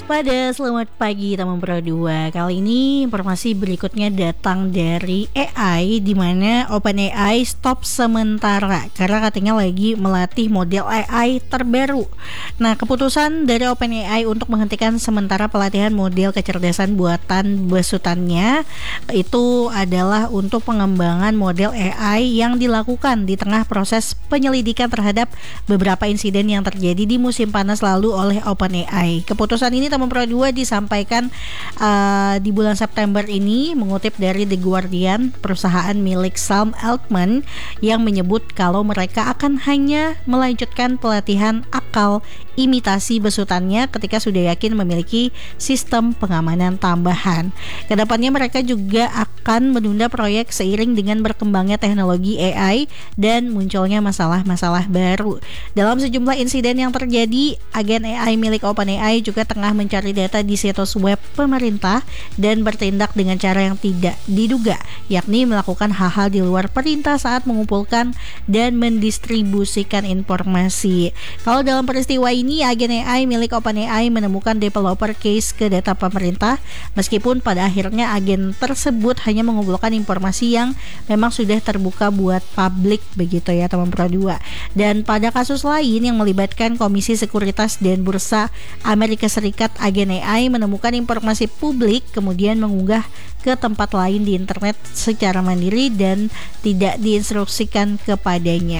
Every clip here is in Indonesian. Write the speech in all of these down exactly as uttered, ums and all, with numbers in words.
Waspada, selamat pagi teman Pro dua. Kali ini informasi berikutnya datang dari A I, di mana OpenAI stop sementara karena katanya lagi melatih model A I terbaru. Nah, keputusan dari OpenAI untuk menghentikan sementara pelatihan model kecerdasan buatan besutannya itu adalah untuk pengembangan model A I yang dilakukan di tengah proses penyelidikan terhadap beberapa insiden yang terjadi di musim panas lalu oleh OpenAI. Keputusan ini teman Pro dua disampaikan uh, di bulan September ini, mengutip dari The Guardian, perusahaan milik Sam Altman yang menyebut kalau mereka akan hanya melanjutkan pelatihan akal imitasi besutannya ketika sudah yakin memiliki sistem pengamanan tambahan. Kedepannya mereka juga akan menunda proyek seiring dengan berkembangnya teknologi A I dan munculnya masalah-masalah baru. Dalam sejumlah insiden yang terjadi, agen A I milik OpenAI juga tengah mencari data di situs web pemerintah dan bertindak dengan cara yang tidak diduga, yakni melakukan hal-hal di luar perintah saat mengumpulkan dan mendistribusikan informasi. Kalau dalam peristiwa ini, agen A I milik OpenAI menemukan developer case ke data pemerintah, meskipun pada akhirnya agen tersebut hanya mengumpulkan informasi yang memang sudah terbuka buat publik, begitu ya teman Pro dua. Dan pada kasus lain yang melibatkan Komisi Sekuritas dan Bursa Amerika Serikat, agen A I menemukan informasi publik kemudian mengunggah ke tempat lain di internet secara mandiri dan tidak diinstruksikan kepadanya.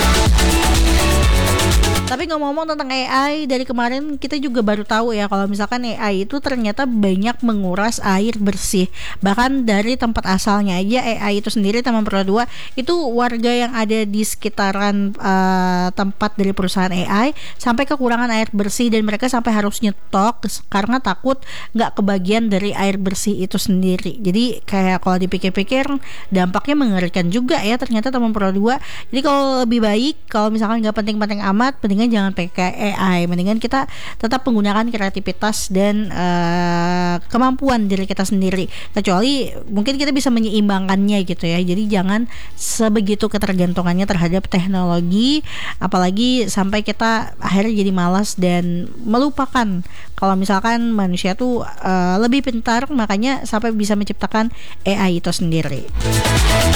Tapi ngomong-ngomong tentang A I, dari kemarin kita juga baru tahu ya kalau misalkan A I itu ternyata banyak menguras air bersih. Bahkan dari tempat asalnya aja A I itu sendiri teman Pro dua, itu warga yang ada di sekitaran uh, tempat dari perusahaan A I sampai kekurangan air bersih dan mereka sampai harus nyetok karena takut nggak kebagian dari air bersih itu sendiri. Jadi kayak kalau dipikir-pikir dampaknya mengerikan juga ya ternyata teman Pro dua. Jadi kalau lebih baik kalau misalkan nggak penting-penting amat, mendingan jangan pakai A I, mendingan kita tetap menggunakan kreativitas dan uh, kemampuan diri kita sendiri, kecuali mungkin kita bisa menyeimbangkannya gitu ya. Jadi jangan sebegitu ketergantungannya terhadap teknologi, apalagi sampai kita akhirnya jadi malas dan melupakan kalau misalkan manusia tuh uh, lebih pintar, makanya sampai bisa menciptakan A I itu sendiri.